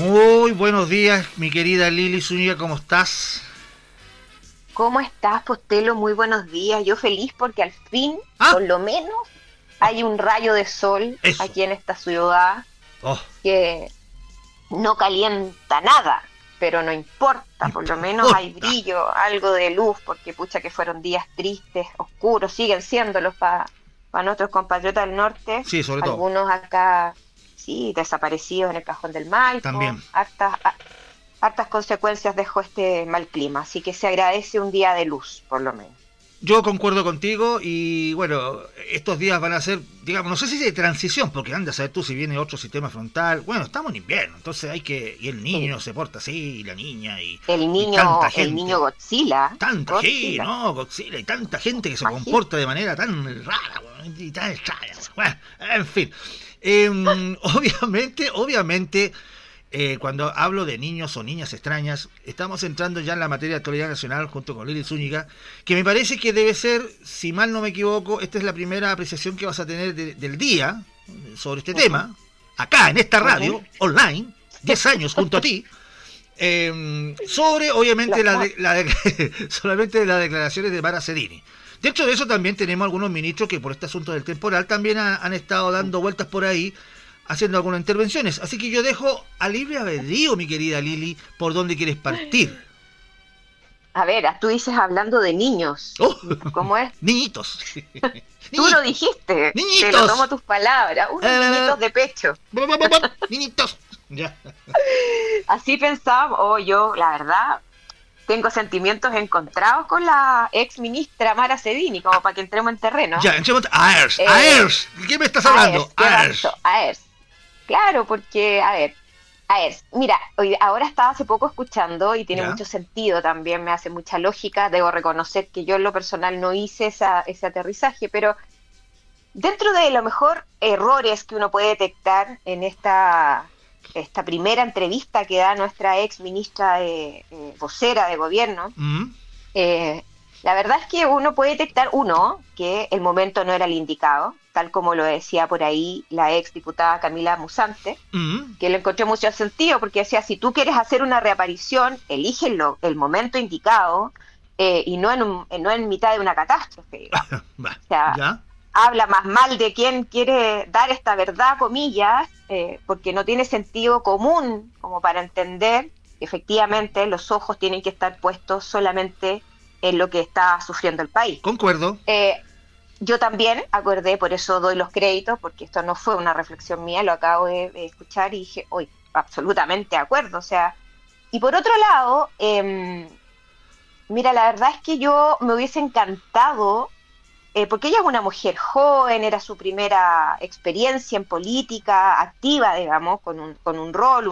Muy buenos días, mi querida Lili Zúñiga, ¿cómo estás? ¿Cómo estás, Postelo? Muy buenos días. Yo feliz porque al fin, Ah, por lo menos, hay un rayo de sol eso. aquí en esta ciudad Oh, que no calienta nada, pero no importa, por lo menos hay importa. brillo, algo de luz, porque pucha que fueron días tristes, oscuros, siguen siéndolos para nuestros compatriotas del norte, Sí, sobre todo. algunos acá, sí, desaparecidos en el Cajón del Maipo, También. hartas consecuencias dejó este mal clima, así que se agradece un día de luz, por lo menos. Yo concuerdo contigo y bueno, estos días van a ser, digamos, no sé si de transición, porque anda a saber tú si viene otro sistema frontal. Bueno, estamos en invierno, entonces hay que, y el Sí. niño se porta así, y la niña, El y tanta niño, el niño gente. Godzilla, Tanta, sí, Godzilla, no, Godzilla, y tanta gente que se imagínate. comporta de manera tan rara, weón, y tan extraña. Bueno, en fin. Obviamente, cuando hablo de niños o niñas extrañas, estamos entrando ya en la materia de actualidad nacional junto con Lili Zúñiga, que me parece que debe ser, si mal no me equivoco, esta es la primera apreciación que vas a tener del día sobre este Ujú, tema, acá en esta ujú. radio, online, 10 años junto a ti, sobre obviamente solamente las declaraciones de Mara Sedini. Dentro de eso también tenemos algunos ministros que por este asunto del temporal también han estado dando vueltas por ahí, haciendo algunas intervenciones. Así que yo dejo a libre albedrío, mi querida Lili, por dónde quieres partir. A ver, tú dices hablando de niños. ¡Oh! ¿Cómo es? Niñitos. Tú lo Niñitos. dijiste. Te lo tomo Niñitos. tus palabras. Unos Eh, niñitos de pecho. Niñitos. Ya. Así pensaba, yo, la verdad, tengo sentimientos encontrados con la ex ministra Mara Sedini, como para que entremos en terreno. Ya, entremos. AERS. Eh, AERS. ¿De qué me estás hablando? AERS, ¿qué AERS. pasó? AERS. Claro, porque, a ver, mira, ahora estaba hace poco escuchando y tiene Ya. mucho sentido también, me hace mucha lógica, debo reconocer que yo en lo personal no hice ese aterrizaje, pero dentro de lo mejor errores que uno puede detectar en esta primera entrevista que da nuestra ex ministra vocera de gobierno, Mm, eh, la verdad es que uno puede detectar, uno, que el momento no era el indicado, tal como lo decía por ahí la ex diputada Camila Musante, mm. que le encontré mucho sentido, porque decía, si tú quieres hacer una reaparición, elígelo el momento indicado y no en mitad de una catástrofe, digamos. Va. O sea, Ya. habla más mal de quien quiere dar esta verdad, comillas, porque no tiene sentido común como para entender que efectivamente los ojos tienen que estar puestos solamente en lo que está sufriendo el país. Concuerdo. Yo también acordé, por eso doy los créditos, porque esto no fue una reflexión mía, lo acabo de escuchar y dije, hoy, absolutamente de acuerdo. O sea, y por otro lado, mira, la verdad es que yo me hubiese encantado, porque ella es una mujer joven, era su primera experiencia en política, activa, digamos, con un rol,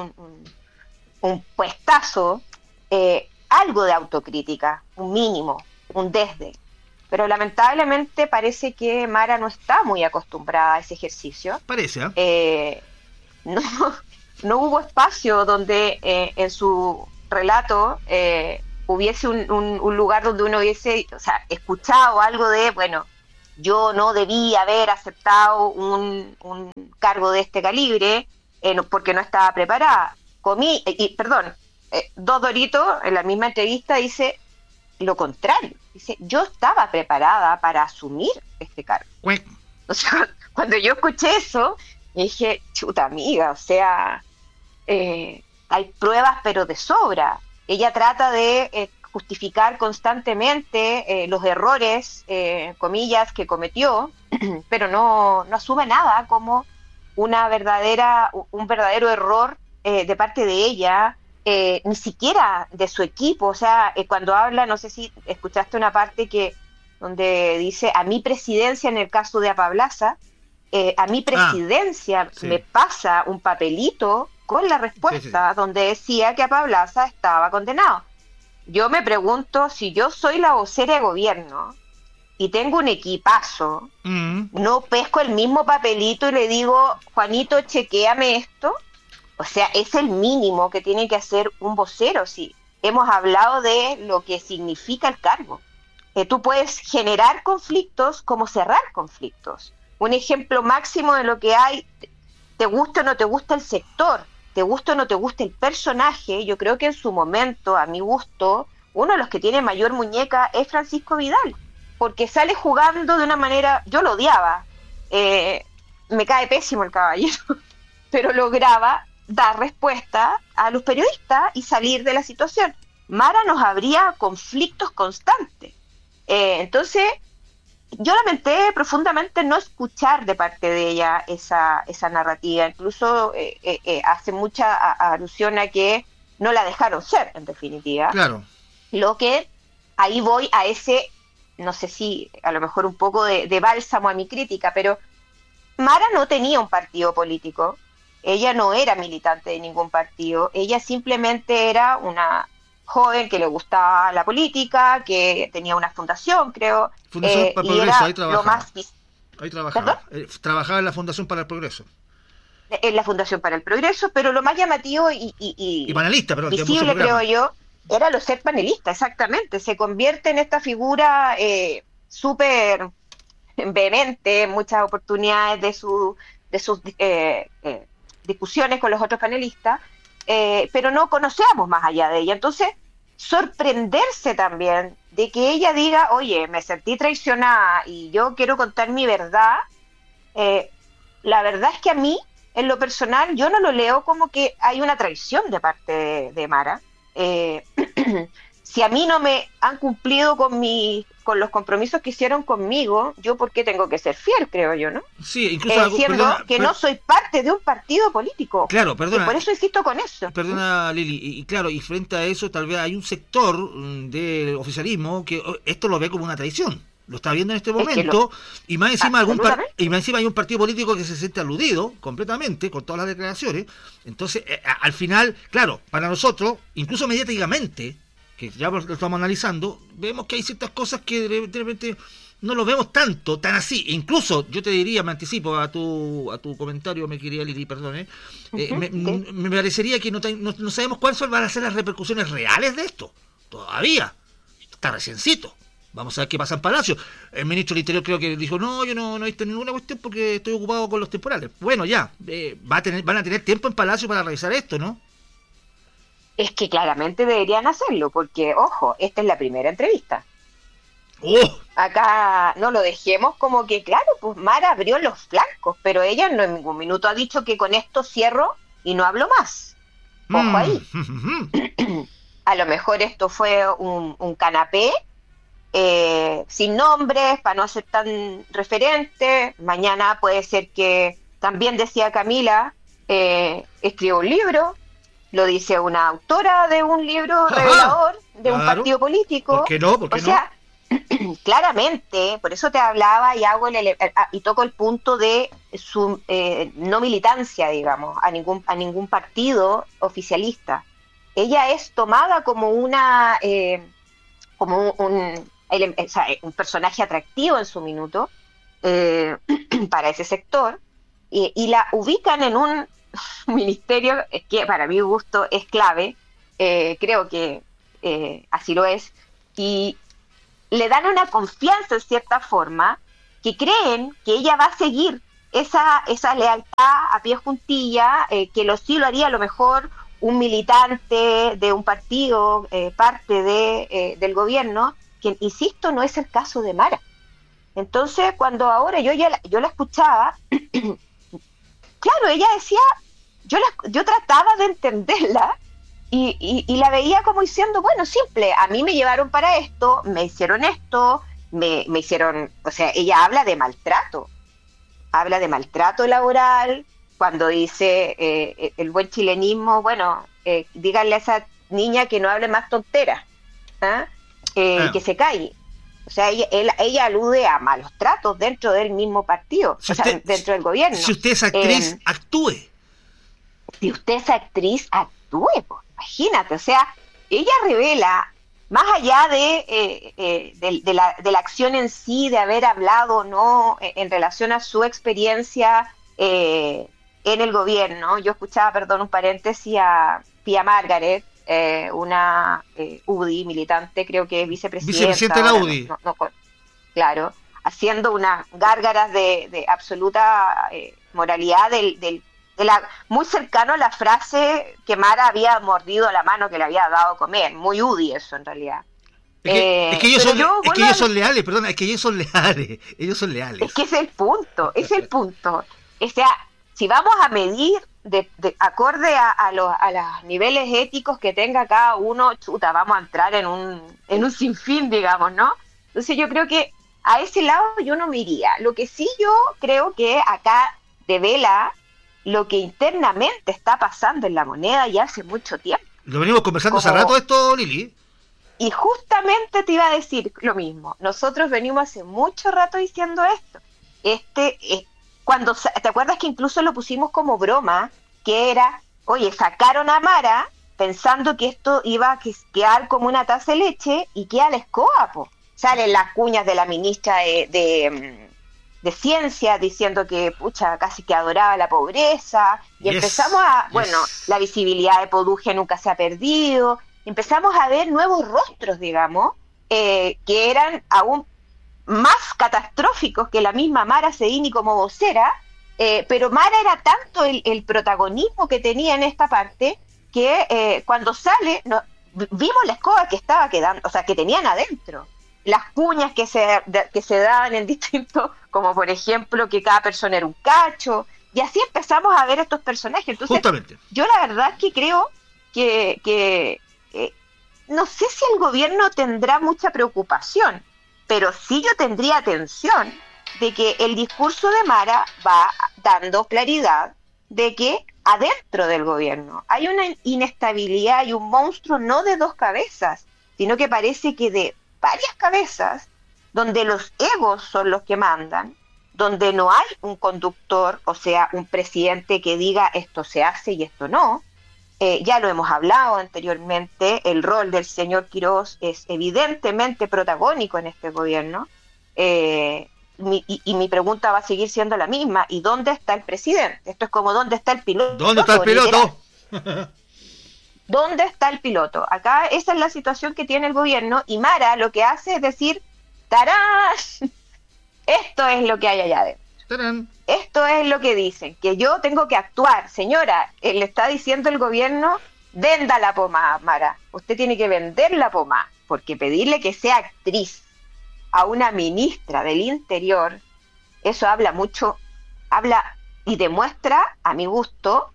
un puestazo, algo de autocrítica, un mínimo, un desde. Pero lamentablemente parece que Mara no está muy acostumbrada a ese ejercicio. Parece, ¿ah? No, no hubo espacio donde en su relato hubiese un lugar donde uno hubiese, o sea, escuchado algo de, bueno, yo no debía haber aceptado un cargo de este calibre porque no estaba preparada. Perdón, Dos Doritos en la misma entrevista dice lo contrario. Dice, yo estaba preparada para asumir este cargo. Cuec. O sea, cuando yo escuché eso, dije, chuta amiga, o sea, hay pruebas pero de sobra. Ella trata de justificar constantemente los errores, comillas, que cometió, pero no asume nada como un verdadero error de parte de ella, ni siquiera de su equipo. O sea, cuando habla, no sé si escuchaste una parte que donde dice, a mi presidencia, en el caso de Apablaza, a mi Ah, presidencia me sí. pasa un papelito con la Sí, sí, sí. respuesta donde decía que Apablaza estaba condenado. Yo me pregunto, si yo soy la vocera de gobierno y tengo un equipazo, Mm. no pesco el mismo papelito y le digo, Juanito, chequéame esto. O sea, es el mínimo que tiene que hacer un vocero. Si hemos hablado de lo que significa el cargo. Tú puedes generar conflictos como cerrar conflictos. Un ejemplo máximo de lo que hay, te gusta o no te gusta el sector. te guste o no te guste el personaje, yo creo que en su momento, a mi gusto, uno de los que tiene mayor muñeca es Francisco Vidal, porque sale jugando de una manera, yo lo odiaba, me cae pésimo el caballero, pero lograba dar respuesta a los periodistas y salir de la situación. Mara nos habría conflictos constantes. Entonces, yo lamenté profundamente no escuchar de parte de ella esa narrativa. Incluso hace mucha alusión a que no la dejaron ser, en definitiva. Claro. Lo que ahí voy a ese, no sé si a lo mejor un poco de bálsamo a mi crítica, pero Mara no tenía un partido político. Ella no era militante de ningún partido. Ella simplemente era una joven que le gustaba la política, que tenía una fundación, creo. Fundación para el y Progreso, era ahí trabajaba. Lo más Ahí trabajaba. Trabajaba en la Fundación para el Progreso. En la Fundación para el Progreso, pero lo más llamativo y panelista, pero visible, creo yo, era lo ser panelista, exactamente. Se convierte en esta figura súper vehemente en muchas oportunidades de sus discusiones con los otros panelistas, pero no conocíamos más allá de ella. Entonces, sorprenderse también de que ella diga, oye, me sentí traicionada y yo quiero contar mi verdad, la verdad es que a mí, en lo personal, yo no lo leo como que hay una traición de parte de Mara. Si a mí no me han cumplido con los compromisos que hicieron conmigo, yo por qué tengo que ser fiel, creo yo, ¿no? Sí, incluso siendo que no soy parte de un partido político. Claro, perdona. Y por eso insisto con eso. Perdona, Lili, y claro, y frente a eso tal vez hay un sector del oficialismo que esto lo ve como una traición. Lo está viendo en este momento, y más encima hay un partido político que se siente aludido completamente con todas las declaraciones. Entonces, al final, claro, para nosotros, incluso mediáticamente, que ya lo estamos analizando, vemos que hay ciertas cosas que de repente no lo vemos tan así. Incluso, yo te diría, me anticipo a tu comentario, me quería Lili, perdón, me parecería que no sabemos cuáles van a ser las repercusiones reales de esto. Todavía. Está reciencito. Vamos a ver qué pasa en Palacio. El ministro del Interior creo que dijo, no, yo no he visto ninguna cuestión porque estoy ocupado con los temporales. Bueno, ya, van a tener tiempo en Palacio para revisar esto, ¿no? Es que claramente deberían hacerlo, porque, ojo, esta es la primera entrevista. ¡Oh! Acá no lo dejemos como que, claro, pues Mara abrió los flancos, pero ella no en ningún minuto ha dicho que con esto cierro y no hablo más. Ojo ahí. A lo mejor esto fue un canapé, sin nombres, para no ser tan referente. Mañana puede ser que, también decía Camila, escriba un libro. Lo dice una autora de un libro revelador de un partido político. ¿Por qué no? ¿Por qué o sea, claramente, por eso te hablaba y y toco el punto de su no militancia, digamos, a ningún partido oficialista. Ella es tomada como un personaje atractivo en su minuto para ese sector, y la ubican en un ministerio que para mi gusto es clave, creo que así lo es, y le dan una confianza en cierta forma, que creen que ella va a seguir esa lealtad a pie juntilla, que sí lo haría a lo mejor un militante de un partido, parte del gobierno, que insisto, no es el caso de Mara. Entonces, cuando ahora yo la escuchaba, claro, ella decía, yo trataba de entenderla y la veía como diciendo, bueno, simple, a mí me llevaron para esto, me hicieron esto, me hicieron, o sea, ella habla de maltrato laboral, cuando dice el buen chilenismo, bueno, díganle a esa niña que no hable más tonteras, que se calle. O sea, ella alude a malos tratos dentro del mismo partido, dentro del gobierno. Si usted es actriz, actúe. Si usted es actriz, actúe, pues, imagínate. O sea, ella revela, más allá de la acción en sí, de haber hablado o no en relación a su experiencia en el gobierno. Yo escuchaba, perdón, un paréntesis, a Pia Margaret, una UDI militante, creo que es vicepresidenta de la UDI. Claro, haciendo unas gárgaras de absoluta moralidad del muy cercano a la frase que Mara había mordido la mano que le había dado a comer, muy UDI eso en realidad. Es que ellos son leales, perdona, es que ellos son leales, Es que es el punto. O sea, si vamos a medir de acorde a los niveles éticos que tenga cada uno, chuta, vamos a entrar en un sinfín, digamos, ¿no? Entonces yo creo que a ese lado yo no me iría. Lo que sí yo creo que acá devela lo que internamente está pasando en la moneda ya hace mucho tiempo. Lo venimos conversando hace rato esto, Lili. Y justamente te iba a decir lo mismo. Nosotros venimos hace mucho rato diciendo esto. Cuando ¿te acuerdas que incluso lo pusimos como broma? Que era, oye, sacaron a Mara pensando que esto iba a quedar como una taza de leche y queda la escoba, po. Salen las cuñas de la ministra de Ciencia diciendo que, pucha, casi que adoraba la pobreza. Y empezamos la visibilidad de Poduje nunca se ha perdido. Empezamos a ver nuevos rostros, digamos, que eran aún más catastróficos que la misma Mara Sedini como vocera, pero Mara era tanto el protagonismo que tenía en esta parte que cuando sale, vimos la escoba que estaba quedando, o sea, que tenían adentro, las cuñas que se daban en distintos, como por ejemplo que cada persona era un cacho, y así empezamos a ver estos personajes. Entonces, justamente, yo la verdad es que creo que no sé si el gobierno tendrá mucha preocupación, pero sí yo tendría atención de que el discurso de Mara va dando claridad de que adentro del gobierno hay una inestabilidad y un monstruo no de dos cabezas, sino que parece que de varias cabezas, donde los egos son los que mandan, donde no hay un conductor, o sea, un presidente que diga esto se hace y esto no. Ya lo hemos hablado anteriormente, el rol del señor Quirós es evidentemente protagónico en este gobierno, y mi pregunta va a seguir siendo la misma: ¿y dónde está el presidente? Esto es como ¿dónde está el piloto? ¿Dónde está el piloto? ¿Dónde está el piloto? Acá esa es la situación que tiene el gobierno, y Mara lo que hace es decir, ¡tarán! Esto es lo que hay allá adentro. ¡Tarán! Esto es lo que dicen, que yo tengo que actuar. Señora, le está diciendo el gobierno, venda la pomada, Mara. Usted tiene que vender la pomada, porque pedirle que sea actriz a una ministra del Interior, eso habla mucho, habla y demuestra, a mi gusto,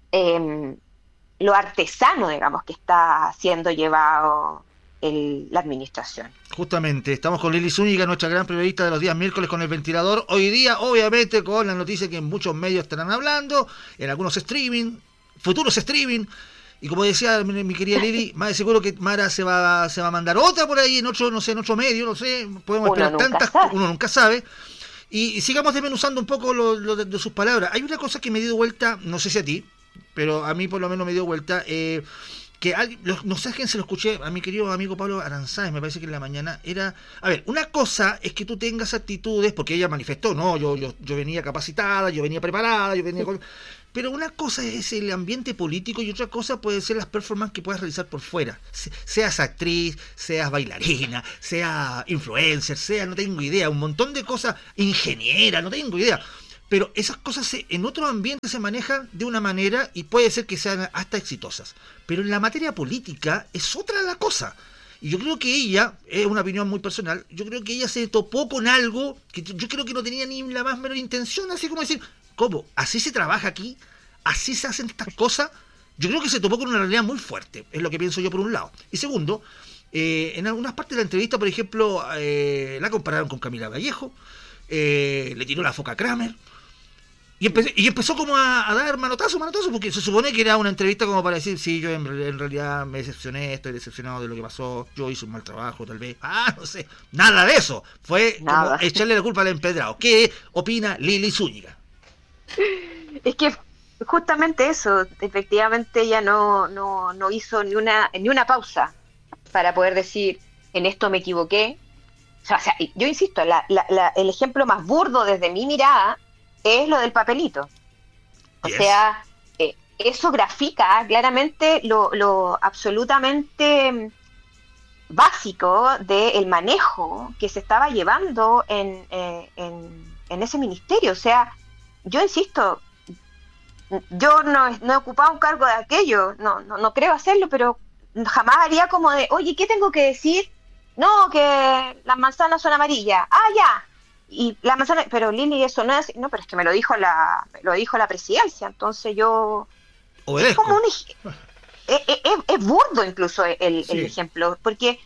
lo artesano, digamos, que está siendo llevado la administración. Justamente, estamos con Lili Zúñiga, nuestra gran periodista de los días miércoles con El Ventilador. Hoy día, obviamente, con la noticia que muchos medios estarán hablando, en algunos streaming, futuros streaming, y como decía mi querida Lili, más de seguro que Mara se va a mandar otra por ahí en otro, no sé, en otro medio, no sé, podemos esperar tantas, uno nunca sabe. Y sigamos desmenuzando un poco lo de sus palabras. Hay una cosa que me dio vuelta, no sé si a ti, pero a mí por lo menos me dio vuelta, que no sé a quién se lo escuché, a mi querido amigo Pablo Aranzáez, me parece que en la mañana, era, a ver, una cosa es que tú tengas actitudes, porque ella manifestó, no, yo venía capacitada, yo venía preparada, pero una cosa es el ambiente político y otra cosa puede ser las performances que puedas realizar por fuera, seas actriz, seas bailarina, seas influencer, no tengo idea, un montón de cosas, ingeniera, no tengo idea. Pero esas cosas en otro ambiente se manejan de una manera y puede ser que sean hasta exitosas. Pero en la materia política es otra la cosa. Y yo creo que ella, es una opinión muy personal, yo creo que ella se topó con algo que yo creo que no tenía ni la más menor intención, así como decir, ¿cómo? ¿Así se trabaja aquí? ¿Así se hacen estas cosas? Yo creo que se topó con una realidad muy fuerte, es lo que pienso yo por un lado. Y segundo, en algunas partes de la entrevista, por ejemplo, la compararon con Camila Vallejo, le tiró la foca a Kramer, y empezó como a dar manotazo, porque se supone que era una entrevista como para decir, sí, yo en realidad me decepcioné, estoy decepcionado de lo que pasó, yo hice un mal trabajo, tal vez, no sé, nada de eso, fue como echarle la culpa al empedrado. ¿Qué opina Lili Zúñiga? Es que justamente eso, efectivamente ella no hizo ni una pausa para poder decir, en esto me equivoqué. O sea, yo insisto, el ejemplo más burdo desde mi mirada es lo del papelito. O sea, eso grafica claramente lo absolutamente básico del manejo que se estaba llevando en ese ministerio. O sea, yo insisto, yo no he ocupado un cargo de aquello, no creo hacerlo, pero jamás haría como de, oye, ¿qué tengo que decir? No, que las manzanas son amarillas. Ah, ya. Y la manzana, pero Lili, eso no es, no, pero es que me lo dijo la presidencia, entonces yo es como Obedezco. es burdo incluso el Sí. ejemplo, porque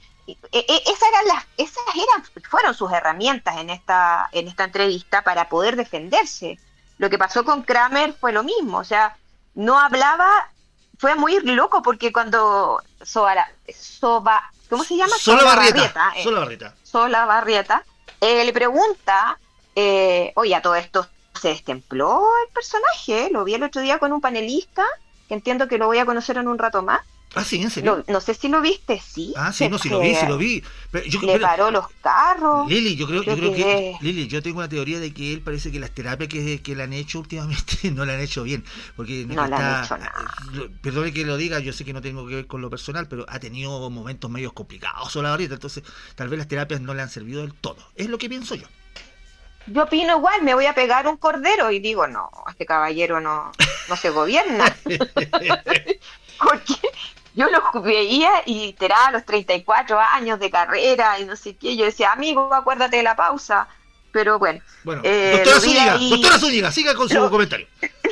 fueron sus herramientas en esta entrevista para poder defenderse. Lo que pasó con Kramer fue lo mismo, o sea, no hablaba, fue muy loco porque cuando ¿cómo se llama? Solo Barrieta. Barrieta, Solo Barrieta. Sola Barrieta, le pregunta, oye, a todo esto se destempló el personaje, lo vi el otro día con un panelista, que entiendo que lo voy a conocer en un rato más. Ah, sí, ¿en serio? No sé si lo viste, sí. Ah, sí, no, sí lo vi, sí lo vi. Le paró los carros. Lili, yo creo que quedé- Lili, yo tengo una teoría de que él parece que las terapias que le han hecho últimamente no le han hecho bien, porque No le han hecho nada. perdone que lo diga, yo sé que no tengo que ver con lo personal, pero ha tenido momentos medios complicados la Barrieta, entonces tal vez las terapias no le han servido del todo. Es lo que pienso yo. Yo opino igual, me voy a pegar un cordero y digo, no, este caballero no se gobierna. Porque yo lo veía y literal a los 34 años de carrera y no sé qué, yo decía, amigo, acuérdate de la pausa. Pero bueno, Bueno, lo vi ahí, doctora Zúñiga, siga con su comentario.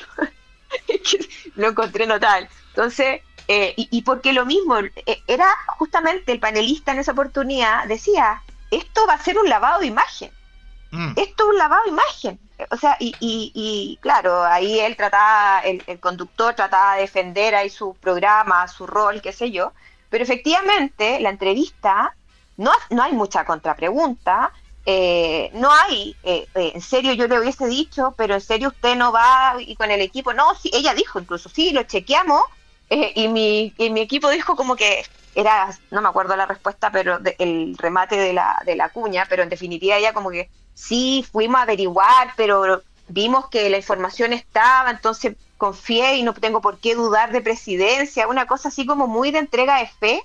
lo encontré notable. Entonces, y porque lo mismo, era justamente el panelista en esa oportunidad, decía, esto va a ser un lavado de imagen. Esto es un lavado de imagen. O sea, y claro, ahí él trataba, el conductor trataba de defender ahí su programa, su rol, qué sé yo, pero efectivamente la entrevista, no hay mucha contrapregunta, no hay, en serio yo le hubiese dicho, pero en serio usted no va y con el equipo, no, sí, ella dijo incluso, sí, lo chequeamos, y mi equipo dijo como que era, no me acuerdo la respuesta, pero el remate de la cuña, pero en definitiva ella como que sí, fuimos a averiguar, pero vimos que la información estaba, entonces confié y no tengo por qué dudar de presidencia, una cosa así como muy de entrega de fe,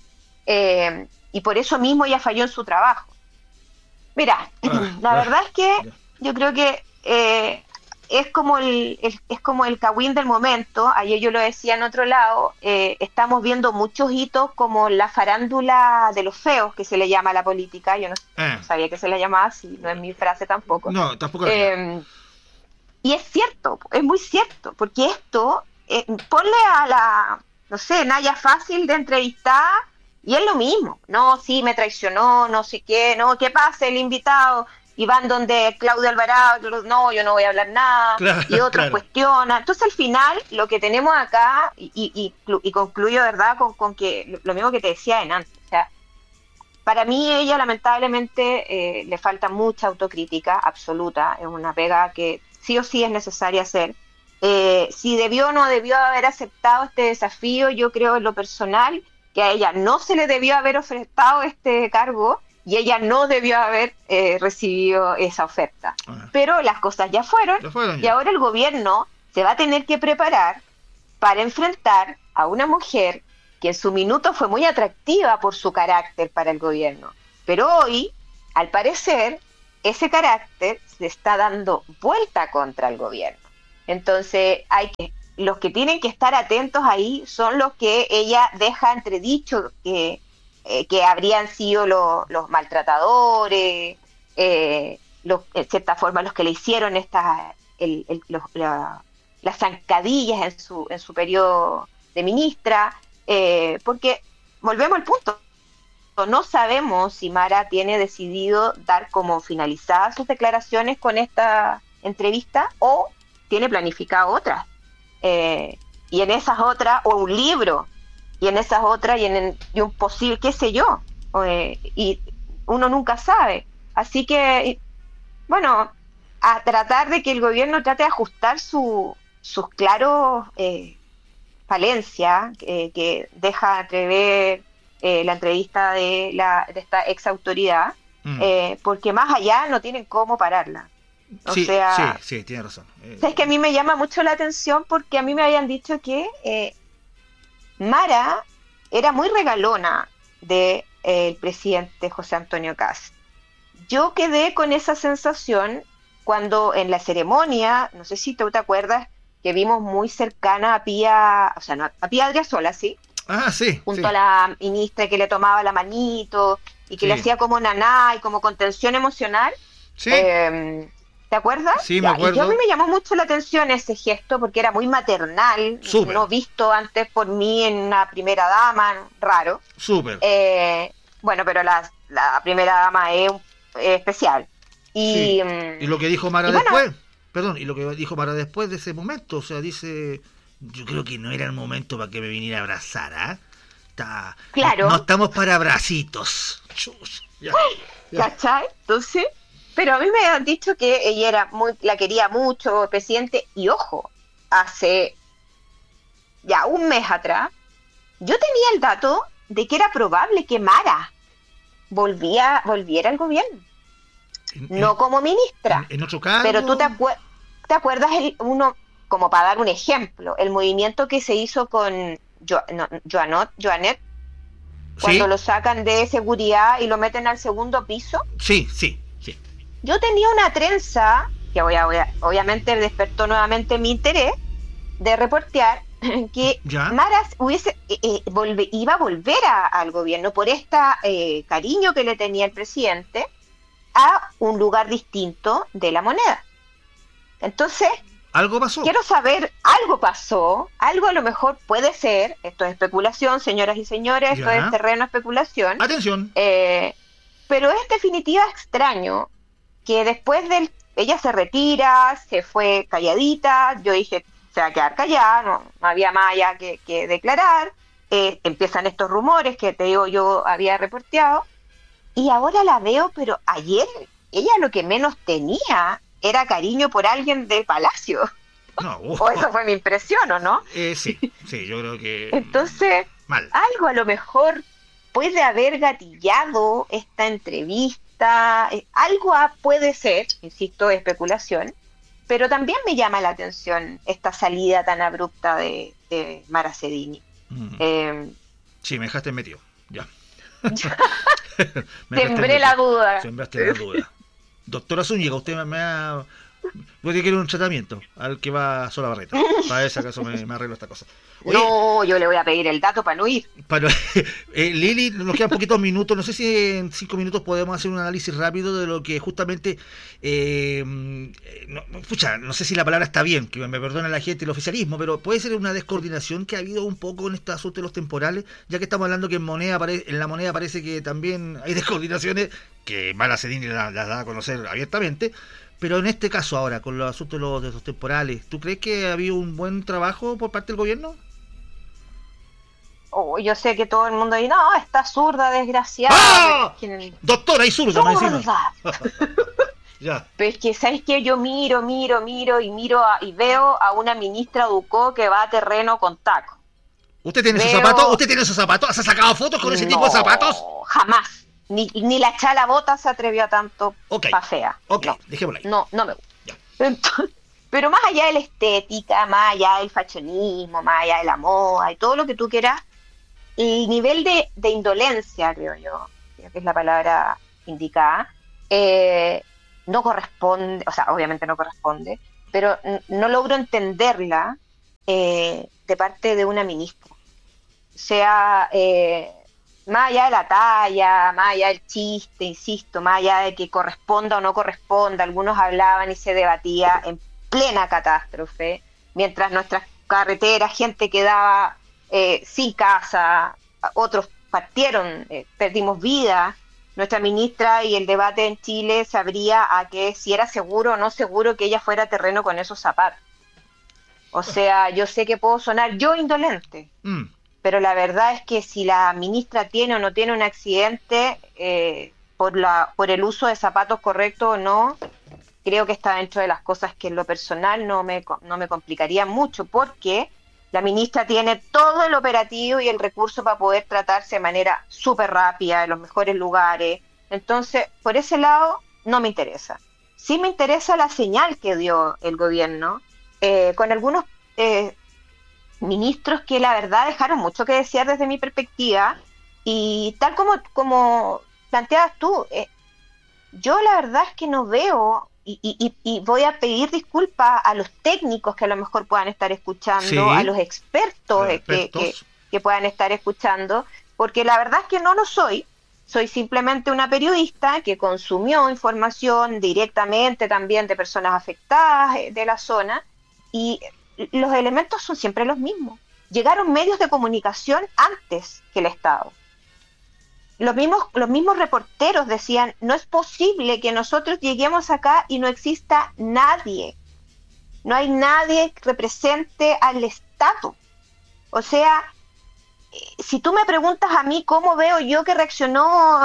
y por eso mismo ella falló en su trabajo. Mira, la verdad es que yo creo que es como el Kawin del momento. Ayer yo lo decía en otro lado, estamos viendo muchos hitos como la farándula de los feos, que se le llama a la política. Yo no sabía que se le llamaba así, no es mi frase tampoco. No, tampoco. Y es cierto, es muy cierto, porque esto, ponle a no sé, Naya Fácil de entrevistar, y es lo mismo. No, sí, me traicionó, no sé qué, no, ¿qué pasa el invitado? Y van donde Claudio Alvarado, no, yo no voy a hablar nada, claro, y otros cuestionan. Entonces al final lo que tenemos acá, y concluyo, ¿verdad?, con que lo mismo que te decía antes, o sea, para mí ella lamentablemente le falta mucha autocrítica absoluta, es una pega que sí o sí es necesaria hacer. Si debió o no debió haber aceptado este desafío, yo creo en lo personal que a ella no se le debió haber ofertado este cargo, y ella no debió haber recibido esa oferta. Pero las cosas ya fueron, y ahora el gobierno se va a tener que preparar para enfrentar a una mujer que en su minuto fue muy atractiva por su carácter para el gobierno. Pero hoy, al parecer, ese carácter se está dando vuelta contra el gobierno. Entonces, los que tienen que estar atentos ahí son los que ella deja entredicho que habrían sido los maltratadores, en cierta forma los que le hicieron las zancadillas en su periodo de ministra, porque volvemos al punto, no sabemos si Mara tiene decidido dar como finalizadas sus declaraciones con esta entrevista o tiene planificado otras, y en esas otras, o un libro, y en esas otras, y un posible, qué sé yo, y uno nunca sabe. Así que, bueno, a tratar de que el gobierno trate de ajustar sus claros falencias, que deja entrever la entrevista de esta ex autoridad, porque más allá no tienen cómo pararla. Sí, tiene razón. Es que a mí me llama mucho la atención porque a mí me habían dicho que Mara era muy regalona del presidente José Antonio Kast. Yo quedé con esa sensación cuando en la ceremonia, no sé si tú te acuerdas, que vimos muy cercana a Pía, o sea, no, a Pía Adriasola, ¿sí? Sí, Junto sí, a la ministra que le tomaba la manito y que le sí, hacía como naná y como contención emocional. sí, Eh, ¿Te acuerdas? sí, me Ya, y yo a mí acuerdo. me llamó mucho la atención ese gesto porque era muy maternal, Súper, no visto antes por mí en una primera dama, raro. súper. Eh, bueno, pero la primera dama es especial. Sí. Y, Y lo que dijo y Mara bueno, después, perdón, y lo que dijo Mara después de ese momento, o sea, dice, yo creo que no era el momento para que me viniera a abrazar, ¿ah? No, no claro, estamos para abracitos. Chus, ya, ya. ¿cachai? Entonces, pero a mí me han dicho que ella la quería mucho, el presidente, y ojo, hace ya un mes atrás, yo tenía el dato de que era probable que Mara volviera al gobierno, En, no como ministra, en otro pero tú cargo, te acuerdas uno, como para dar un ejemplo, el movimiento que se hizo con Joanet, cuando sí, lo sacan de seguridad y lo meten al segundo piso. sí, sí, sí. Yo tenía una trenza que obviamente despertó nuevamente mi interés de reportear que ¿Ya? Maras iba a volver al gobierno por este cariño que le tenía el presidente a un lugar distinto de la moneda. Entonces, ¿Algo pasó? quiero saber, algo pasó, algo a lo mejor puede ser, esto es especulación, señoras y señores, esto es ¿Ya? terreno de especulación, Atención. pero es definitiva extraño que ella se retira, se fue calladita, yo dije, se va a quedar callada, no había más allá que declarar, empiezan estos rumores que te digo yo había reporteado, y ahora la veo, pero ayer ella lo que menos tenía era cariño por alguien del palacio, No, o eso fue mi impresión, ¿o no? sí, sí, yo creo que Entonces, mal. algo a lo mejor puede haber gatillado esta entrevista, puede ser, insisto, especulación, pero también me llama la atención esta salida tan abrupta de Mara Sedini. Mm. Eh, Sí, me dejaste metido. Ya. Me dejaste Sembré la metido. duda. Sembraste la duda. Doctora Zúñiga, usted me ha... Voy a querer un tratamiento al que va sola Barreto. Para ese acaso me arreglo esta cosa. Oye, No, yo le voy a pedir el dato para no ir. para, Lili, nos quedan poquitos minutos. No sé si en 5 minutos podemos hacer un análisis rápido de lo que justamente. No sé si la palabra está bien, que me perdone la gente, el oficialismo, pero puede ser una descoordinación que ha habido un poco en este asunto de los temporales, ya que estamos hablando que en la moneda parece que también hay descoordinaciones, que Mala Sedini las da a conocer abiertamente. Pero en este caso ahora, con los asuntos de los temporales, ¿tú crees que ha habido un buen trabajo por parte del gobierno? Oh, yo sé que todo el mundo dice, no, está zurda, desgraciada. ¡Ah! Pero es que, Doctora y zurda, más encima. zurda. Ya. Pero es que, ¿sabes qué? Yo miro y veo a una ministra Ducó que va a terreno con taco. ¿Usted tiene sus Veo... zapatos? ¿Usted tiene esos zapatos? ¿Se ha sacado fotos con ese tipo de zapatos? Jamás. Ni la chala bota se atrevió a tanto Ok, pa' fea. ok, No, dejémoslo ahí. no me gusta. Ya. Entonces, pero más allá de la estética, más allá del fashionismo, más allá de la moda y todo lo que tú quieras, el nivel de indolencia, creo que es la palabra indicada, no corresponde, o sea, obviamente no corresponde, pero no logro entenderla de parte de una ministra. O sea, más allá de la talla, más allá del chiste, insisto, más allá de que corresponda o no corresponda, algunos hablaban y se debatía en plena catástrofe, mientras nuestras carreteras, gente quedaba sin casa, otros partieron, perdimos vida. Nuestra ministra y el debate en Chile sabría a que si era seguro o no seguro que ella fuera a terreno con esos zapatos. O sea, yo sé que puedo sonar yo indolente, pero la verdad es que si la ministra tiene o no tiene un accidente por el uso de zapatos correctos o no, creo que está dentro de las cosas que en lo personal no me complicaría mucho, porque la ministra tiene todo el operativo y el recurso para poder tratarse de manera súper rápida, en los mejores lugares. Entonces, por ese lado, no me interesa. Sí me interesa la señal que dio el gobierno, con algunos ministros que la verdad dejaron mucho que desear desde mi perspectiva, y tal como planteabas tú, yo la verdad es que no veo y voy a pedir disculpas a los técnicos que a lo mejor puedan estar escuchando, Sí, a los expertos, expertos. que puedan estar escuchando, porque la verdad es que no lo soy. Soy simplemente una periodista que consumió información directamente también de personas afectadas de la zona, y los elementos son siempre los mismos. Llegaron medios de comunicación antes que el Estado. Los mismos reporteros decían, no es posible que nosotros lleguemos acá y no exista nadie. No hay nadie que represente al Estado. O sea, si tú me preguntas a mí cómo veo yo que reaccionó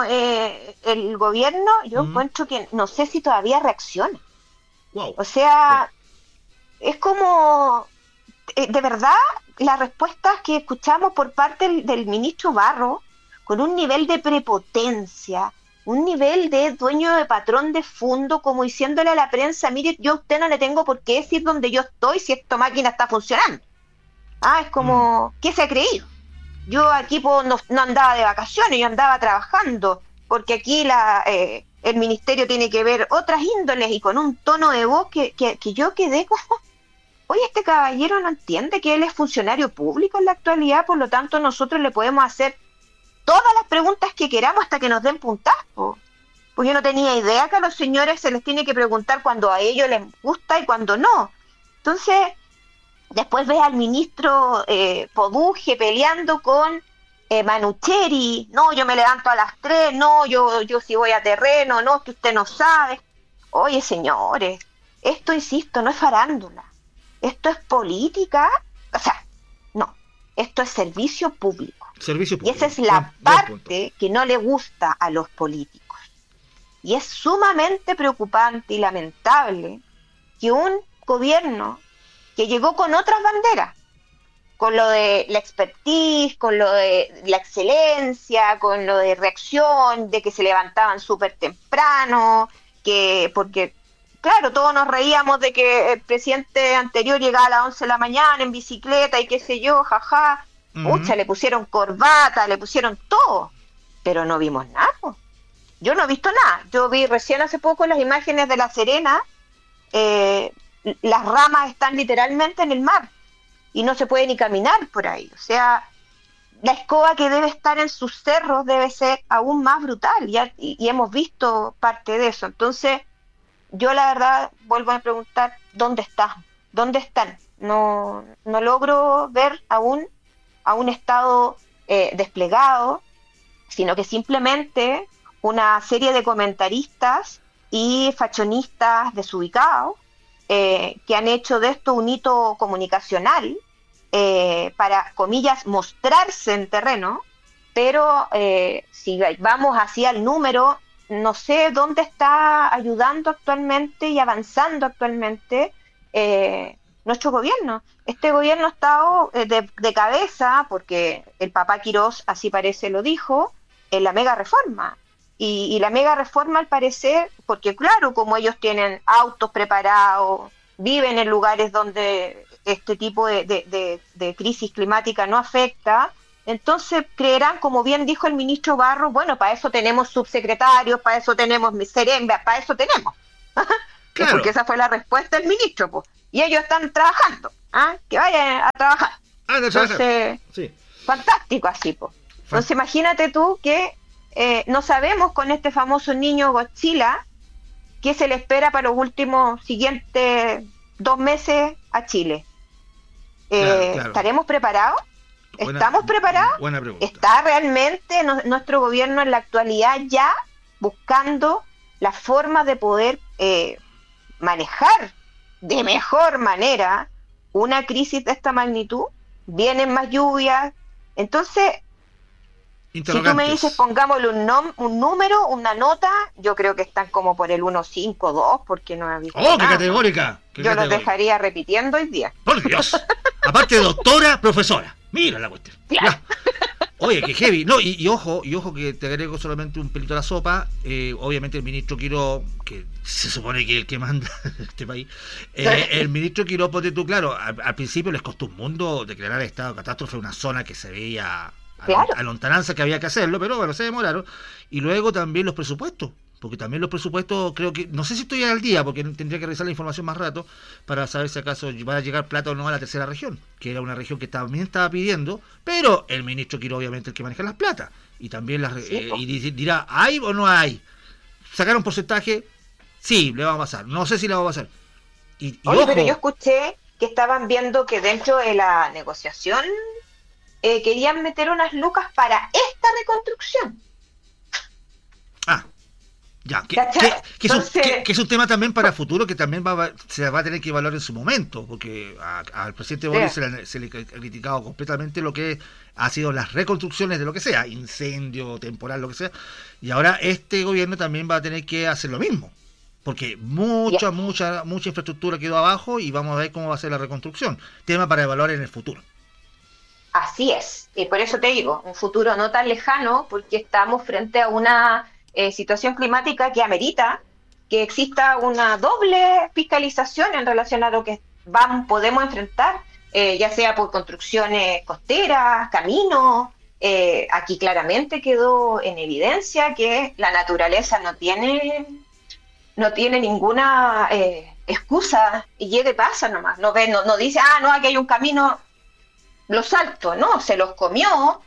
el gobierno, yo encuentro que no sé si todavía reacciona. Wow. O sea, es como, de verdad, las respuestas que escuchamos por parte del ministro Barro, con un nivel de prepotencia, un nivel de dueño de patrón de fondo, como diciéndole a la prensa, mire, yo a usted no le tengo por qué decir dónde yo estoy si esta máquina está funcionando. Es como, ¿qué se ha creído? Yo aquí no andaba de vacaciones, yo andaba trabajando, porque aquí el ministerio tiene que ver otras índoles, y con un tono de voz que yo quedé como, oye, este caballero no entiende que él es funcionario público en la actualidad, por lo tanto nosotros le podemos hacer todas las preguntas que queramos hasta que nos den puntazo. Pues yo no tenía idea que a los señores se les tiene que preguntar cuando a ellos les gusta y cuando no. Entonces, después ves al ministro Poduje peleando con Manucheri. No, yo me levanto a las 3, no, yo sí voy a terreno, no, que usted no sabe. Oye, señores, esto, insisto, no es farándula. Esto es política, o sea, no, esto es servicio público. Servicio público. Y esa es la parte que no le gusta a los políticos. Y es sumamente preocupante y lamentable que un gobierno que llegó con otras banderas, con lo de la expertise, con lo de la excelencia, con lo de reacción, de que se levantaban súper temprano, porque, claro, todos nos reíamos de que el presidente anterior llegaba a las 11 de la mañana en bicicleta y qué sé yo, jaja. Pucha, le pusieron corbata, le pusieron todo, pero no vimos nada. Yo no he visto nada. Yo vi recién hace poco las imágenes de La Serena. Las ramas están literalmente en el mar y no se puede ni caminar por ahí. O sea, la escoba que debe estar en sus cerros debe ser aún más brutal, y hemos visto parte de eso. Entonces, yo la verdad vuelvo a preguntar, ¿dónde están? ¿Dónde están? No logro ver aún a un Estado desplegado, sino que simplemente una serie de comentaristas y fachonistas desubicados que han hecho de esto un hito comunicacional para, comillas, mostrarse en terreno, pero si vamos hacia el número, no sé dónde está ayudando actualmente y avanzando actualmente nuestro gobierno. Este gobierno ha estado de cabeza, porque el papá Quirós, así parece, lo dijo, en la mega reforma. Y la mega reforma, al parecer, porque claro, como ellos tienen autos preparados, viven en lugares donde este tipo de crisis climática no afecta, entonces creerán, como bien dijo el ministro Barro, bueno, para eso tenemos subsecretarios, para eso tenemos serembias, para eso tenemos. Claro. Porque esa fue la respuesta del ministro, pues. Y ellos están trabajando, que vayan a trabajar. Entonces, sí. Fantástico así, pues. Entonces imagínate tú que no sabemos con este famoso niño Godzilla qué se le espera para los últimos siguientes 2 meses a Chile. Claro. ¿Estaremos preparados? ¿Estamos preparados? Buena pregunta. ¿Está realmente nuestro gobierno en la actualidad ya buscando las formas de poder manejar de mejor manera una crisis de esta magnitud? Vienen más lluvias. Entonces, si tú me dices, pongámosle un número, una nota, yo creo que están como por el 1.52, porque no he visto nada. ¡Qué categórica! Yo los dejaría repitiendo hoy día. ¡Por Dios! Aparte de doctora, profesora. Mira la cuestión. Claro. Oye, qué heavy. No, y ojo que te agrego solamente un pelito a la sopa. Obviamente el ministro Quirós, que se supone que es el que manda este país, el ministro Quirós, ponte tú, claro, al principio les costó un mundo declarar estado de catástrofe en una zona que se veía a lontananza que había que hacerlo, pero bueno, se demoraron. Y luego también los presupuestos. porque también los presupuestos, creo que, no sé si estoy al día, porque tendría que revisar la información más rato, para saber si acaso va a llegar plata o no a la tercera región, que era una región que también estaba pidiendo, pero el ministro quiere obviamente el que maneja las plata, y también y dirá, ¿hay o no hay? ¿Sacar un porcentaje? Sí, le va a pasar, no sé si le va a pasar. Y Oye, ojo, pero yo escuché que estaban viendo que dentro de la negociación querían meter unas lucas para esta reconstrucción. Ya, Entonces, que es un tema también para futuro que también se va a tener que evaluar en su momento, porque al presidente Boris se le ha criticado completamente lo que ha sido las reconstrucciones de lo que sea, incendio, temporal, lo que sea, y ahora este gobierno también va a tener que hacer lo mismo, porque mucha infraestructura quedó abajo y vamos a ver cómo va a ser la reconstrucción, tema para evaluar en el futuro. así es, y por eso te digo, un futuro no tan lejano, porque estamos frente a una situación climática que amerita que exista una doble fiscalización en relación a lo que podemos enfrentar, ya sea por construcciones costeras, caminos. Aquí claramente quedó en evidencia que la naturaleza no tiene ninguna excusa, y llegue pasa nomás, no dice, no, aquí hay un camino, lo salto, no, se los comió.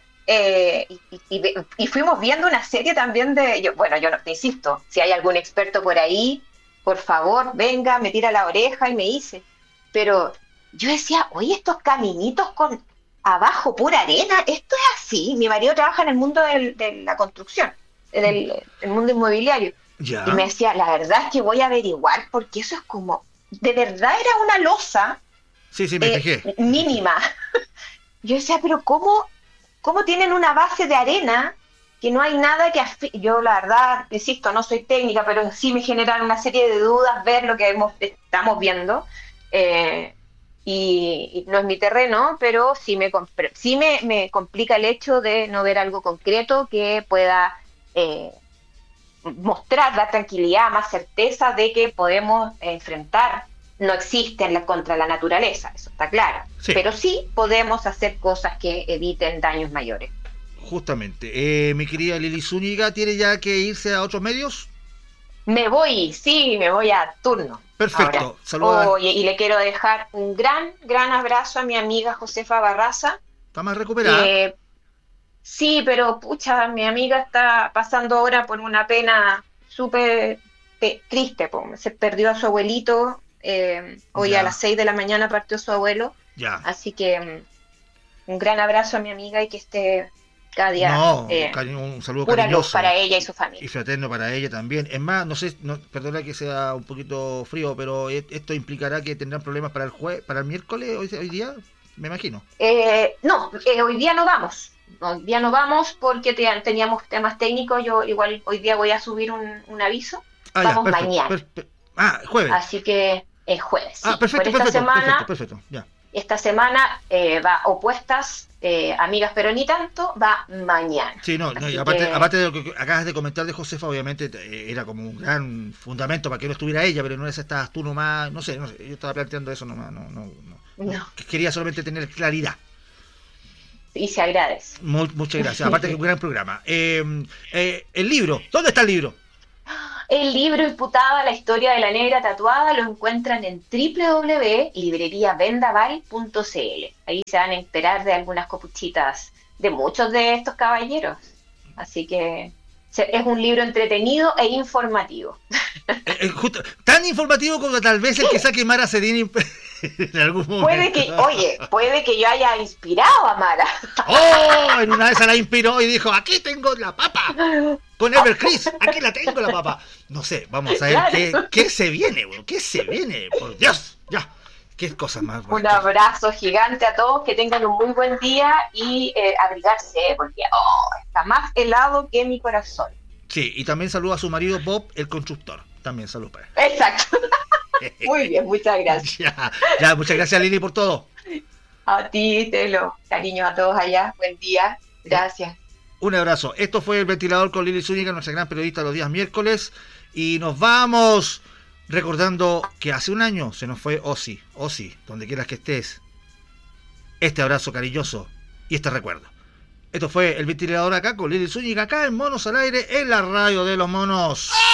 Y fuimos viendo una serie también yo no te insisto, si hay algún experto por ahí, por favor, venga, me tira la oreja y me dice. Pero yo decía, oye, estos caminitos con abajo pura arena, esto es así. Mi marido trabaja en el mundo de la construcción, el mundo inmobiliario. Ya. Y me decía, la verdad es que voy a averiguar, porque eso es como, de verdad era una losa Sí, me fijé. mínima. Yo decía, pero ¿cómo tienen una base de arena que no hay nada que... Yo la verdad, insisto, no soy técnica, pero sí me generan una serie de dudas ver lo que estamos viendo. Y no es mi terreno, pero sí me complica el hecho de no ver algo concreto que pueda mostrar la tranquilidad, más certeza de que podemos enfrentar. No existen contra la naturaleza, eso está claro. Sí. Pero sí podemos hacer cosas que eviten daños mayores. Justamente. Mi querida Lili Zúñiga, ¿tiene ya que irse a otros medios? Me voy a turno. Perfecto. Saludos. Oye, y le quiero dejar un gran abrazo a mi amiga Josefa Barraza. ¿Está más recuperada? Sí, pero pucha, mi amiga está pasando ahora por una pena súper triste. Se perdió a su abuelito. Hoy a las 6 de la mañana partió su abuelo. Ya. Así que un gran abrazo a mi amiga y que esté cada día un saludo pura cariñoso luz para ella y su familia. Y fraterno para ella también. Es más, no sé, perdona que sea un poquito frío, pero esto implicará que tendrán problemas para el miércoles, hoy día, me imagino. Hoy día no vamos. Hoy día no vamos porque teníamos temas técnicos. Yo igual hoy día voy a subir un aviso. Vamos mañana. Jueves. Así que es jueves. Perfecto. Ya. Esta semana va Opuestas, Amigas pero ni tanto, va mañana. Sí, y aparte de lo que acabas de comentar de Josefa, obviamente era como un gran fundamento para que no estuviera ella, pero no estabas tú nomás, no sé, yo estaba planteando eso nomás, no. Quería solamente tener claridad. Y se agradece. Muchas gracias, aparte que es un gran programa. El libro, ¿dónde está el libro? El libro Imputada, la historia de la negra tatuada, lo encuentran en www.libreriavendaval.cl. Ahí se van a enterar de algunas copuchitas de muchos de estos caballeros. Así que es un libro entretenido e informativo. Tan informativo como tal vez el que saque Mara Sedini en algún momento. Puede que yo haya inspirado a Mara. En una vez la inspiró y dijo, aquí tengo la papa. Con Evercris, aquí la tengo la papa. No sé, vamos a ver qué se viene, güey. ¿Qué se viene? Por Dios, ya. Qué cosas más. Un abrazo gigante a todos, que tengan un muy buen día y abrigarse, porque está más helado que mi corazón. Sí, y también saludo a su marido Bob, el constructor. También saludo para él. Exacto. Muy bien, muchas gracias. Ya, muchas gracias Lili por todo. A ti, Telo. Cariño a todos allá. Buen día. Gracias. Un abrazo. Esto fue El Ventilador con Lili Zúñiga, nuestra gran periodista los días miércoles. Y nos vamos recordando que hace un año se nos fue Osi, donde quieras que estés. Este abrazo cariñoso y este recuerdo. Esto fue El Ventilador acá con Lili Zúñiga, acá en Monos al Aire, en la radio de los monos.